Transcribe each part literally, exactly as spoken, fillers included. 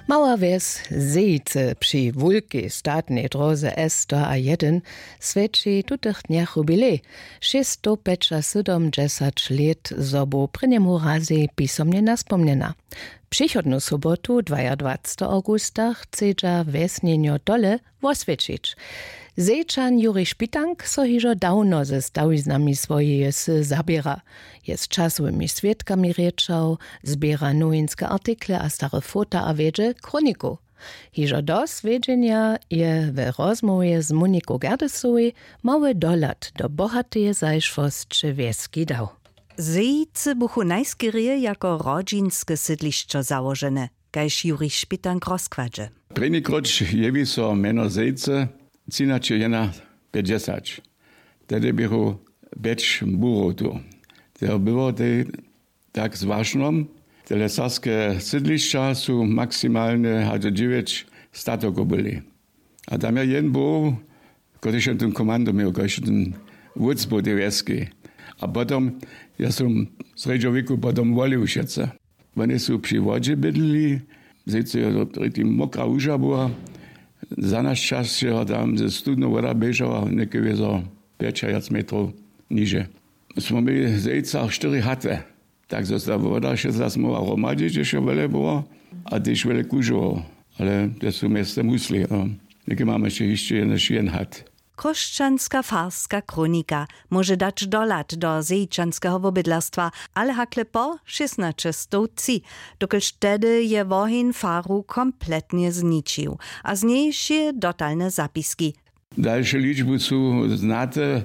Mała wes Zejce przy wulki statnej drodze S sto jeden svedči tutych dniach jubilej. sto siedemdziesiąt let zobu pryniemu razy pisomnie naspomniena. Przychodnu sobotu dwudziestego augusta chcedza wesnienio dole wosvedčić. Zejczan Juri Špitank so hižo dawno ze stawiznami swojej zabiera. Jest czasowymi świadkami rečał, zbiera nowinske artikle a stare fota a wiedzie kroniku. Hižo dos wiedzienia je w rozmowie z Moniką Gerdesowej mały dolat do bohatej zajszwości wieski dał. Zejce buchu najskierie jako rodzinske sydliszczo założone, kajż Juri Špitank rozkładże. Prynikoć jewi so meno Zejce Cinače jena pięćdziesiąt. Tedy bychu becz buro tu. To było te tak zważną. Te lesarskie sydliszcza są maksymalne aż dziewięć statoko byli. A tam ja jeden był, który się ten komando miał, który ten wódz był tej wieski. A potem ja som z Reykjaviku potem wolił się. Oni są przy wodzie bydli, zejce ja mokra uža była. Za nasz czas się tam ze studną woda bieżała, niekiedy za pięć metrów niżej. Smo mieli zejca cztery chaty. Tak została woda się zasmała romadzić, jeszcze wiele było, a też wiele kurzyło. Ale to są miasta musli. Niekiedy mamy jeszcze jeden chat. Koszczanska farska kronika może dać dolat do zejczanskiego wobydlarstwa, ale hakle po szesnaście dokelż wtedy je wohin faru kompletnie zničił, a z niej się dotalne zapiski. Dalsze liczby są znate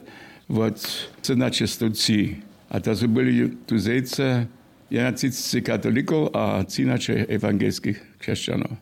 od trzynaście a to są byli tu zejce jenacicy katolików, a trzynaście ewangelskich chrześcijanów.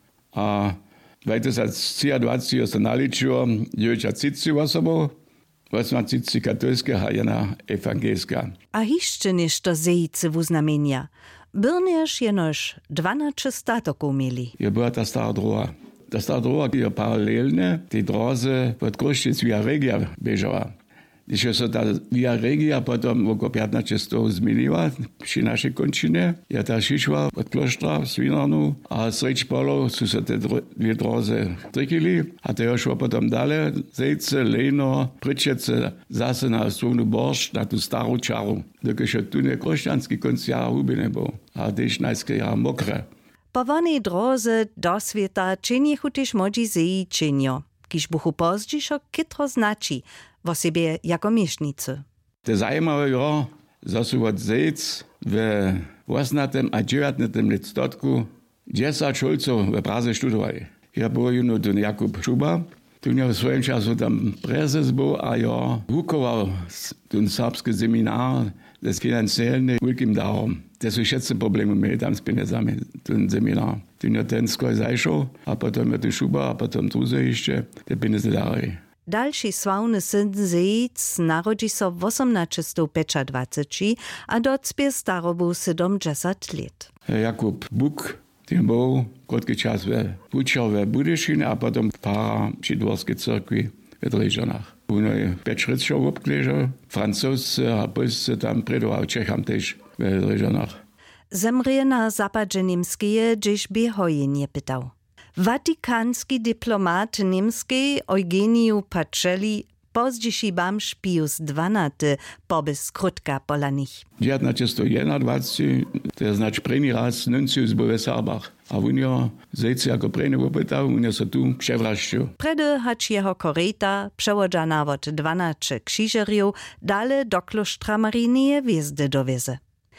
A Weiter als dwadzieścia się naliczyło dziewięćdziesiąt osobów, osiemdziesiąt katolskich, a jedna ewangelska. A jeszcze nieszto zejce w uznamienia. Byrnież jenoż dwanaście statoków mieli. Je była ta stara droga. Ta stara droga je paralelne tej drodze od Kruszczyc via Regia bieżała. Když se ta via Regia potom około piętnaście zmieniła przy naszej kończynie, ja ta šišła od kloštra Svinarnu a sreč polo su se te dwie drodze trykili, a to już szło potem dalej, Zejce, Lejno, Pryczece, zase na Słownu Borsz, na tu starą czaru. Dokud tu nie krušťanský konc jara huby nebył, a też najskie jara mokre. Po wonej drodze do świata czynichu też modzi zeji czynio, kiż buchu pozdzišo kytro znaczy, o siebie jako miesznicy. To zajímavé je, że są od Zejc w osiemnastym a dziewiętnastym letstotku dziesięć Šulców w Praze studowali. Ja był juno ten Jakub Šuba, tu w swoim czasu tam prezes był, a ja wukował ten serbski seminar z finansielnym wielkim darom. To są wszyscy problemy mieli tam z pieniędzmi, ten seminar. Tu ja ten skoro zajszł, a potem ja ten Šuba, a potem druze jeszcze, te pieniądze dali. Dalszy sławny syn Zejc narodzi so w osiemnaście dwadzieścia a docpie starobu siedemdziesiąt lat. Jakub Buk, ten był krótki czas uczył w Budyšinie, a potem para przy dworskiej cerkwi w Drzeżanach. On pięć rycerów obkleżał, francuscy a polscy tam predował Czecham też w Drzeżanach. Zemrije na zapadzie niemskie, gdzieś by hojenie pytał. Watykanski diplomat niemski Eugeniu Pacelli pozdziši bamž Pius dvanásty pobys krótka pola nich. dziewiętnaście dwadzieścia to znaczy první raz nuncius był w Serbach. A on ja zejce jako první opytał, on se tu przewraszczył. Predy hacz jeho koreta, przewodzana od dwanaście krzyżeriów, dale do klosztra Marynie wjezdy dowieze.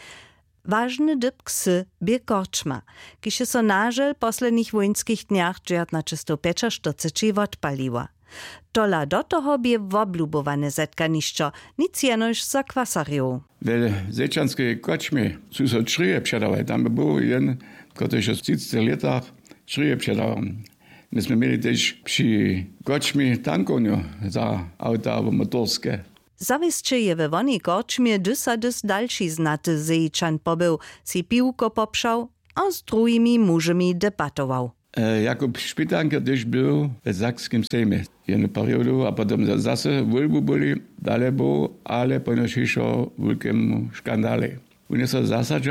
Ważny dyb ksy bie korczma, kiedy so nażel poslednich wojenskich dniach dziewiętnaście czterdzieści odpaliła. Tola do toho bie woblubowane zetkaniszczo, nic jenoż za kwasariów. W zejczanskiej koczmie su so szryje przedawać. Tam był jeden, który się w trzydziestu latach szryje przedawał. Myśmy mieli też przy koczmie tankoniu za auta albo motorskie. Zawisće je we wonej korčmie dys a dys další znaty Zejčan pobył, si piłko popšał, a z drugimi mužemi debatował. E, Jakub Špitank też był w Sakskim Sejmie. Jedną periodu, a potem zase wolby byli, dalej był, ale ponoć jeszcze wielkim skandale. On się zasadzał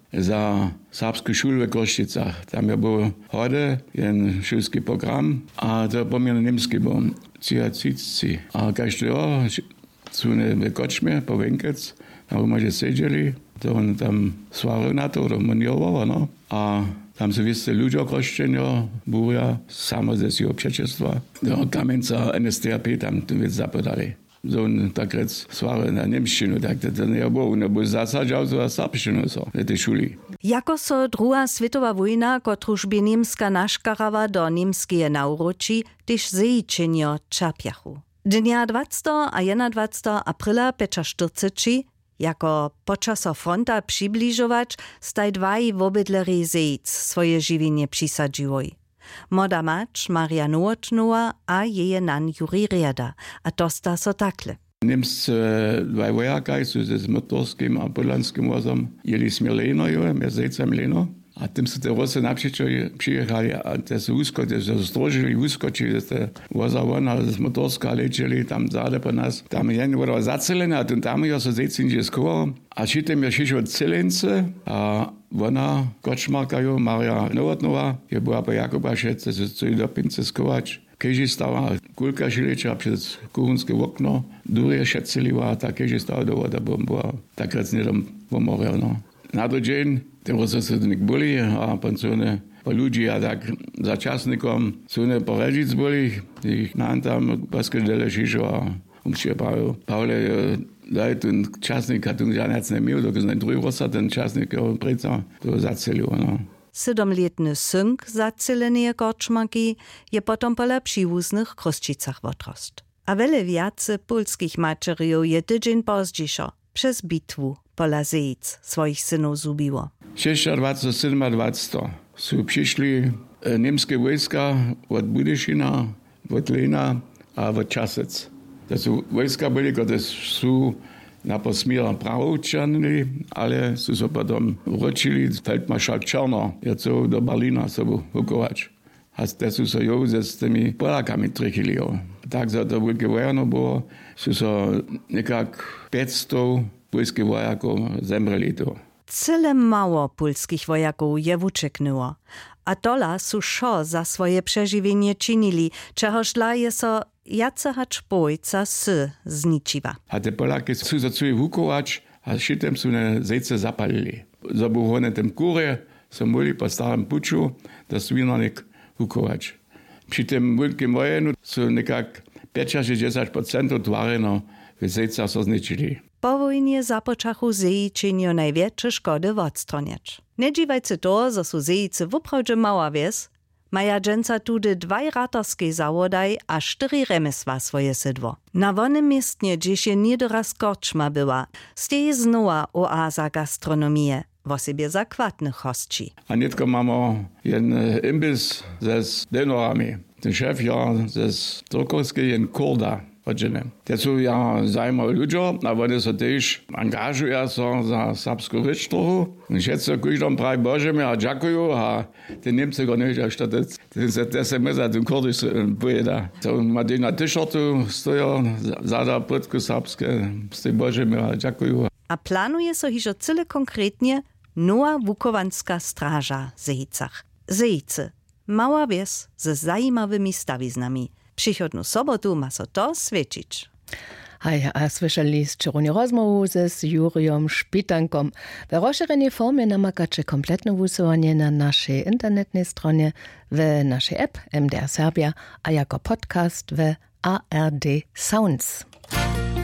za serbsku šulu v Košticach. Tam je byl hode, jen šulský program, a to poměrně němský byl. Ciacici. A každý rok jsou v kočmě, po Venkec, tam jsme seděli, to on tam svaril na to, to manioval, no. A tam se vysce ľudia okroštěně, bůja, samo ze svého občanstva. Do Kamenca N S D A P tam tu věc zapodali. So on tak rec svaril na němštinu, tak to ne bylo, nebo zasadžal to a serbštinu so, v té šuli. Jako so druhá světová vojna, kotruž by Němska naškarava do němskie nauroči, tyž zejčenio čapjachu. Dnia dwadzieścia a dwadzieścia pierwszego aprila czterdzieści jako počaso fronta přibližovač staj dvaj vobydleri zejc svoje živinje přisadžiwoj. Moda mač Maria Nowotnowa a jeje nan Juri Rieda, a to sta so takle. Niemcy dvaj vojakaj su z motorskim a podlanskim vozom jeli smo leno, jo, my zejcem leno. A tym se te Rusy napříč přijechali a te se úsko, te se združili úskoči, te voza vona z motorska lečeli tam zade po nás. Tam jen voda zacelená, a tam jo se zejcinže skoval. A šitem je šišo celence a ona, kočmarka jo, Maria Nowotnowa, je byla po Jakubaše, se se co do pince skovač. Keži stala kulka šiliča přes kuchenské okno, durie šeceliva, tak keži stala do voda bomba. Takrat nedom pomorel, no. Na to dzień, te Rusy se to nik byli, a pan so ne, pa ludzi, a tak za časnikom so ne porežic byli, ich nam tam paskadele šišo, a umšće Pavel. Pavle, daj ten časnik, a tu žanec ne imel, dok znaj drugi Rusa, ten časnik je preca, to zacelil, no. Siedemletny synk zaceleneje korčmarki je potom po lepšivuznych Kruščicach odrost. A wiele wiacy polskich maczeriów je tydzień pozdźiszo przez bitwu pola Zejc swoich synów zubiło. dwadzieścia sześć dwadzieścia są przyszli e, niemskie wojska od Budyszina, od Lena a od Czasec. To są wojska byli, które są na posmíra pravoučanili, ale sú sa potom uročili feldmaršalk Černo, je co do Berlína sobu hukovač. A te sú sa jo s tými Polákami trichili. Tak za to veľké vojano bolo, sú sa nekak päťsto polských vojakov zemreli to. Cyle mało polskich wojaków je ucieknęło, a tola su szo za swoje przeżywienie czynili, czegoż dla je so jacahacz bojca sy zničiva. A te Polaki su zaczęli wukować, a šitem su ne zejce zapalili. Zabuchone tem kurje, so mogli po starym puczu, da su winonik wukować. Przy tym wielkim wojenu su nekak pięćdziesiąt do dziesięciu procent twareno w zejcach so zničili. Po wojnie započachu zeji činio największe szkody odstroniać. Nie dziwajcie to, że su zejce woprawdzie mała wies, maja dżęca tudy dwaj ratorskie zawodaj a cztery remesła swoje sydwo. Na wonym miestnie, gdzieś je niedoraz korczma była, stieje znowa oaza gastronomie, wo sobie zakładnych hostci. A nietko mamy jeden imbis ze denorami. Ten szef ja ze Trokowskiej jen Korda. To sú ja zaujímaví ľudia, a oni sa tiež angažujú sa za serbskú reč trochu. Všetci každom praví Božemi a ďakujú a tí Nemci go nevedia, čo to je my za tým Kurdiš pojeda. To má na t-shirtu stoja zada podku serbské s tým Božemi a ďakujú. A plánuje sa hižo cyle konkrétnie nowa wukovanská stráža w Zejcach. Zejce, mała wies ze zajímawymi stawiznami. Przychodną sobotu ma so to świecić. Hej, a słyszeli z Czerwoni rozmowu z Juriom Szpitankom. W rozszerzonej formie namakacie kompletne wusowanie na naszej internetnej stronie, w naszej app M D R Serbia, a jako podcast w A R D Sounds.